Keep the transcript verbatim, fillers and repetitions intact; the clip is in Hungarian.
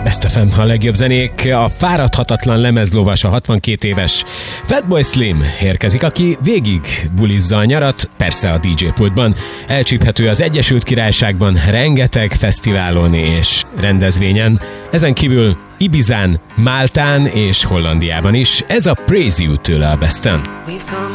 Best ef em, a legjobb zenék. A fáradhatatlan lemezlovas, a hatvankét éves Fatboy Slim érkezik, aki végig bulizza a nyarat, persze a dé dzsé pultban. Elcsíphető az Egyesült Királyságban rengeteg fesztiválon és rendezvényen, ezen kívül Ibizán, Máltán és Hollandiában is. Ez a Praise You tőle a Besten.